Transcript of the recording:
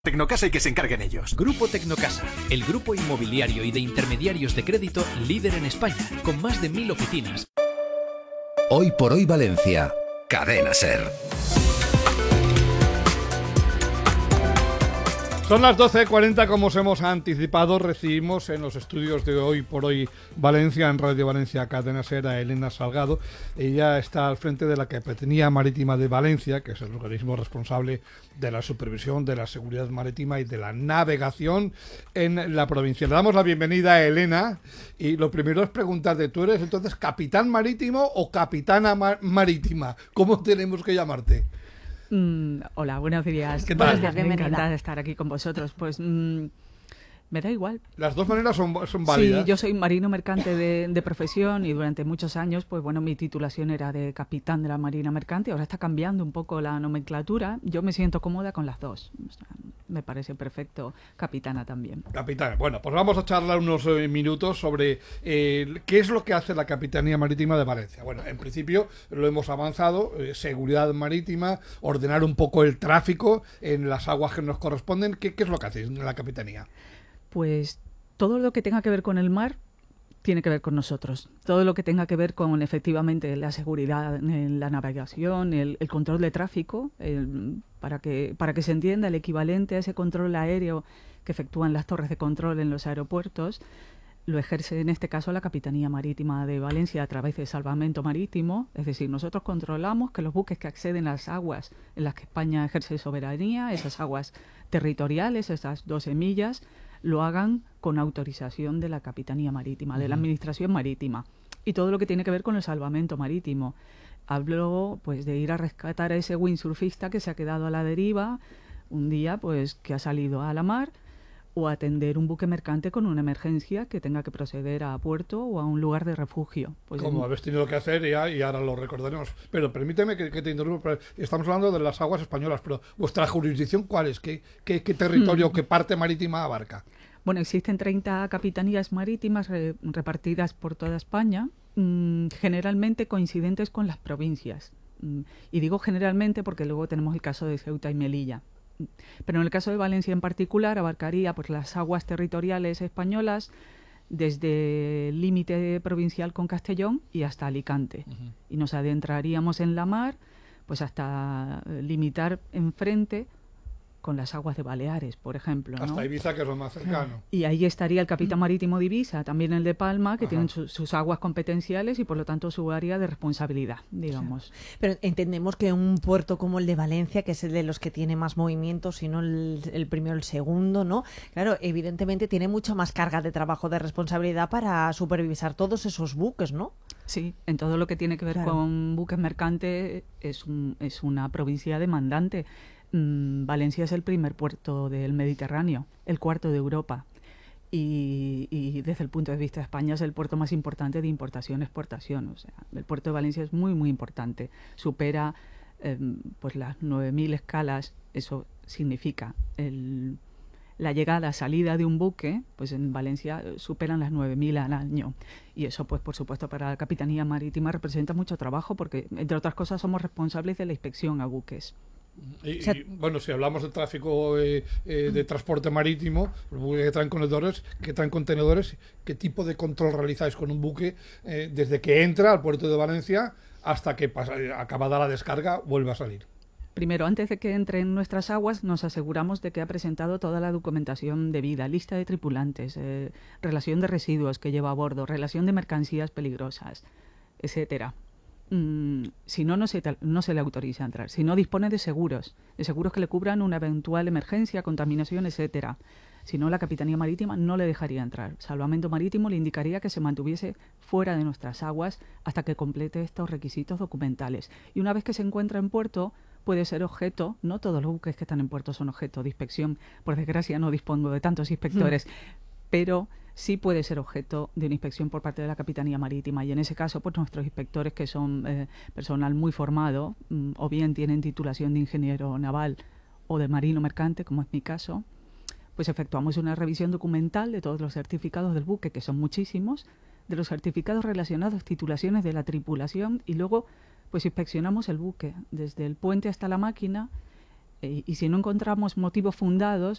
Tecnocasa y que se encarguen ellos. Grupo Tecnocasa, el grupo inmobiliario y de intermediarios de crédito líder en España, con más de 1000 oficinas. Hoy por hoy Valencia, Cadena SER. Son las 12:40, como os hemos anticipado. Recibimos en los estudios de Hoy por Hoy Valencia, en Radio Valencia Cadena SER, a Elena Salgado. Ella está al frente de la Capitanía Marítima de Valencia, que es el organismo responsable de la supervisión de la seguridad marítima y de la navegación en la provincia. Le damos la bienvenida a Elena y lo primero es preguntarte, ¿tú eres entonces capitán marítimo o capitana marítima? ¿Cómo tenemos que llamarte? Hola, buenos días. ¿Qué tal? Me encanta estar aquí con vosotros. Pues me da igual. Las dos maneras son válidas. Sí, yo soy marino mercante de profesión y durante muchos años, pues bueno, mi titulación era de capitán de la Marina Mercante. Ahora está cambiando un poco la nomenclatura. Yo me siento cómoda con las dos. O sea, me parece perfecto capitana también. Capitana. Bueno, pues vamos a charlar unos minutos sobre qué es lo que hace la Capitanía Marítima de Valencia. Bueno, en principio lo hemos avanzado, seguridad marítima, ordenar un poco el tráfico en las aguas que nos corresponden. ¿Qué es lo que hace la Capitanía? Pues todo lo que tenga que ver con el mar tiene que ver con nosotros. Todo lo que tenga que ver con, efectivamente, la seguridad en la navegación, el control de tráfico, para que se entienda el equivalente a ese control aéreo que efectúan las torres de control en los aeropuertos, lo ejerce en este caso la Capitanía Marítima de Valencia a través de salvamento marítimo. Es decir, nosotros controlamos que los buques que acceden a las aguas en las que España ejerce soberanía, esas aguas territoriales, esas 12 millas, lo hagan con autorización de la Capitanía Marítima, de la Administración Marítima. Y todo lo que tiene que ver con el salvamento marítimo. Hablo pues de ir a rescatar a ese windsurfista que se ha quedado a la deriva un día, pues que ha salido a la mar, o atender un buque mercante con una emergencia que tenga que proceder a puerto o a un lugar de refugio. Pues como habéis tenido que hacer y ahora lo recordaremos. Pero permíteme que te interrumpa. Estamos hablando de las aguas españolas, pero ¿vuestra jurisdicción cuál es? ¿Qué territorio, qué parte marítima abarca? Bueno, existen 30 capitanías marítimas repartidas por toda España, generalmente coincidentes con las provincias. Y digo generalmente porque luego tenemos el caso de Ceuta y Melilla. Pero en el caso de Valencia en particular abarcaría pues las aguas territoriales españolas desde el límite provincial con Castellón y hasta Alicante. Y nos adentraríamos en la mar pues hasta limitar enfrente con las aguas de Baleares, por ejemplo, ¿no? Hasta Ibiza, que es lo más cercano. Y ahí estaría el capitán marítimo de Ibiza, también el de Palma, que tienen sus aguas competenciales y por lo tanto su área de responsabilidad, digamos. Claro. Pero entendemos que un puerto como el de Valencia, que es el de los que tiene más movimiento, si no el primero, el segundo, ¿no? Claro, evidentemente tiene mucha más carga de trabajo, de responsabilidad para supervisar todos esos buques, ¿no? Sí, en todo lo que tiene que ver con buques mercantes es una provincia demandante. Valencia es el primer puerto del Mediterráneo, el cuarto de Europa y desde el punto de vista de España es el puerto más importante de importación-exportación. O sea, el puerto de Valencia es muy, muy importante. Supera pues las 9.000 escalas. Eso significa la llegada, salida de un buque, pues en Valencia superan las 9.000 al año. Y eso, pues por supuesto, para la Capitanía Marítima representa mucho trabajo porque, entre otras cosas, somos responsables de la inspección a buques. Y bueno, si hablamos de tráfico de transporte marítimo, los buques que traen contenedores, ¿qué tipo de control realizáis con un buque desde que entra al puerto de Valencia hasta que acabada la descarga vuelve a salir? Primero, antes de que entre en nuestras aguas, nos aseguramos de que ha presentado toda la documentación debida, lista de tripulantes, relación de residuos que lleva a bordo, relación de mercancías peligrosas, etcétera. Si no se le autoriza a entrar. Si no dispone de seguros que le cubran una eventual emergencia, contaminación, etcétera. Si no, la Capitanía Marítima no le dejaría entrar. Salvamento Marítimo le indicaría que se mantuviese fuera de nuestras aguas hasta que complete estos requisitos documentales. Y una vez que se encuentra en puerto, puede ser objeto, no todos los buques que están en puerto son objeto de inspección, por desgracia no dispongo de tantos inspectores, pero sí puede ser objeto de una inspección por parte de la Capitanía Marítima y en ese caso pues nuestros inspectores, que son personal muy formado, o bien tienen titulación de ingeniero naval o de marino mercante, como es mi caso, pues efectuamos una revisión documental de todos los certificados del buque, que son muchísimos, de los certificados relacionados, titulaciones de la tripulación, y luego pues inspeccionamos el buque desde el puente hasta la máquina y si no encontramos motivos fundados,